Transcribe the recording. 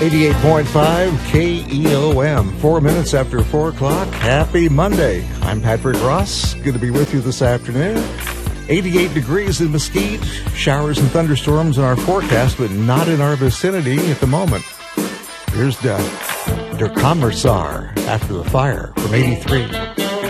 88.5 KEOM, 4 minutes after 4 o'clock. Happy Monday. I'm Patrick Ross. Good to be with you this afternoon. 88 degrees in Mesquite. Showers and thunderstorms in our forecast, but not in our vicinity at the moment. Here's Der Kommissar after the fire from 83.